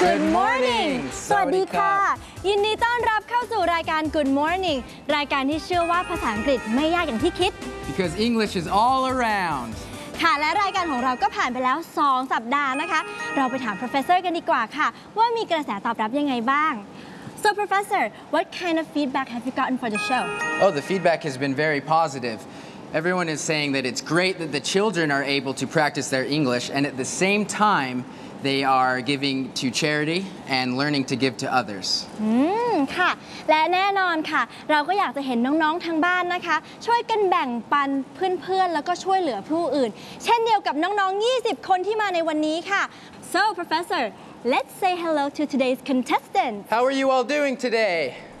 Good morning สวัสดีค่ะยินดีต้อนรับเข้าสู่รายการ Good Morning รายการที่เชื่อว่าภาษาอังกฤษไม่ยากอย่างที่คิด Because English is all around ค่ะและรายการของเราก็ผ่านไปแล้ว2 สัปดาห์นะคะเราไปถาม Professor กันดีกว่าค่ะว่ามีกระแสตอบรับยังไงบ้าง So Professor what kind of feedback have you gotten for the show Oh the feedback has been very positive Everyone is saying that it's great that the children are able to practice their English and at the same time they are giving to charity and learning to give to others ค่ะและแน่นอนค่ะเราก็อยากจะเห็นน้องๆทางบ้านนะคะช่วยกันแบ่งปันเพื่อนๆแล้วก็ช่วยเหลือผู้อื่นเช่นเดียวกับน้องๆ20 คนที่มาในวันนี้ค่ะ So Professor let's say hello to today's contestants How are you all doing today?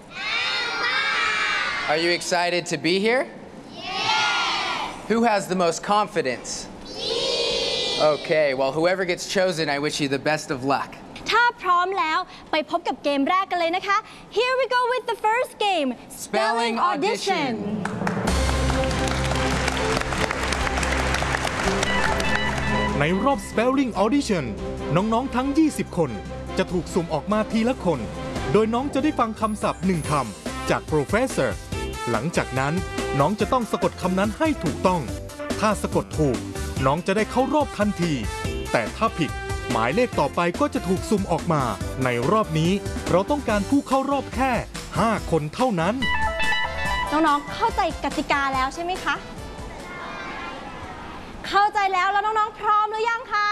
Are you excited to be here? Who has the most confidence? Okay, well, whoever gets chosen, I wish you the best of luck. ถ้าพร้อมแล้วไปพบกับเกมแรกกันเลยนะคะ Here we go with the first game Spelling Audition ในรอบ Spelling Audition น้องๆทั้ง20 คนจะถูกสุ่มออกมาทีละคน โดยน้องจะได้ฟังคำศัพท์1 คำจาก Professor หลังจากนั้นน้องจะต้องสะกดคำนั้นให้ถูกต้องถ้าสะกดถูกน้องจะได้เข้ารอบทันทีแต่ถ้าผิดหมายเลขต่อไปก็จะถูกสุ่มออกมาในรอบนี้เราต้องการผู้เข้ารอบแค่5 คนเท่านั้นน้องๆเข้าใจกติกาแล้วใช่ไหมคะเข้าใจแล้วน้องๆพร้อมหรือยังคะ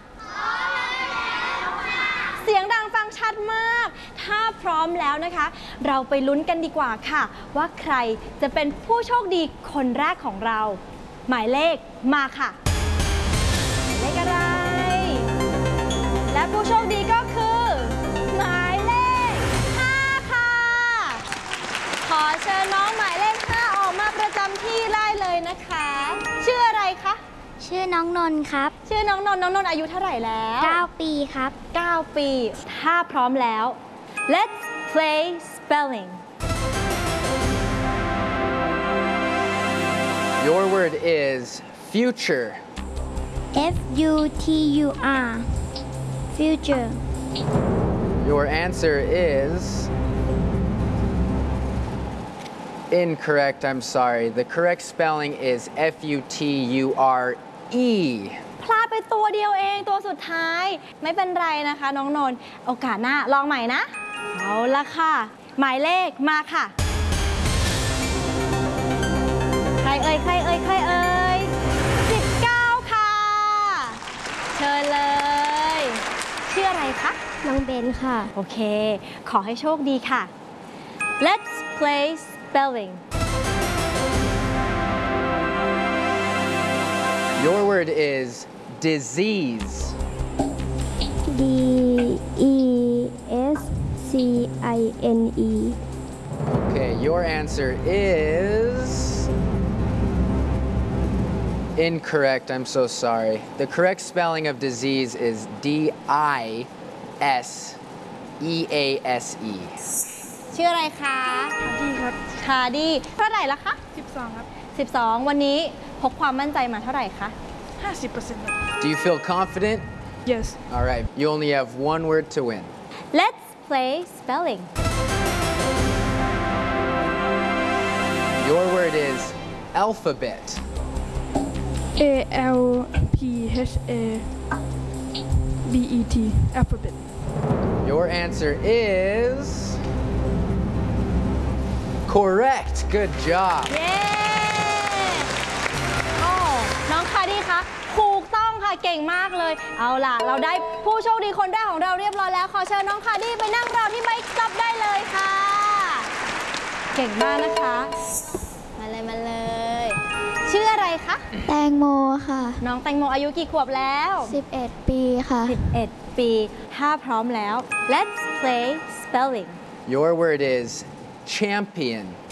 เสียงดังฟังชัดมากถ้าพร้อมแล้วนะคะเราไปลุ้นกันดีกว่าค่ะว่าใครจะเป็นผู้โชคดีคนแรกของเราหมายเลขมาค่ะหมายเลขอะไรและผู้โชคดีก็คือหมายเลข5ค่ะขอเชิญน้องหมายเลข5ออกมาประจำที่ได้เลยนะคะชื่ออะไรคะชื่อน้องนนท์ครับชื่อน้องนนท์อายุเท่าไหร่แล้ว 9 ปีครับ 9 ปีถ้าพร้อมแล้ว Let's play spelling Your word is future F-U-T-U-R Future Your answer is incorrect I'm sorry The correct spelling is F-U-T-U-R-E พลาดไปตัวเดียวเองตัวสุดท้ายไม่เป็นไรนะคะน้องนนท์โอกาสหน้าลองใหม่นะเอาละค่ะหมายเลขมาค่ะใครเอ่ย19ค่ะเชิญเลยชื่ออะไรคะน้องเบนค่ะโอเคขอให้โชคดีค่ะ Let's play spelling Your word is disease D-E-S-C-I-N-E Okay, your answer is incorrect. I'm so sorry. The correct spelling of disease is D-I-S-E-A-S-E. ชื่ออะไรคะดีครับคาดีเท่าไหร่ละคะ 12ครับ 12วันนี้พกความมั่นใจมาเท่าไหร่คะ 50% ครับ Do you feel confident? Yes. All right. You only have one word to win. Let's play spelling. Your word is alphabet. A-L-P-H-A-B-E-T Alphabet. Your answer is correct. Good job. เย้โอ้น้องคาดีคะถูกต้องค่ะเก่งมากเลยเอาล่ะเราได้ผู้โชคดีคนแรกของเราเรียบร้อยแล้วขอเชิญน้องคาดีไปนั่งรอที่ไมค์ซับได้เลยค่ะเก่งมากนะคะมาเลยชื่ออะไรคะแตงโมค่ะน้องแตงโมอายุกี่ขวบแล้ว 11 ปีค่ะ 11 ปีถ้าพร้อมแล้ว Let's play spelling Your word is champion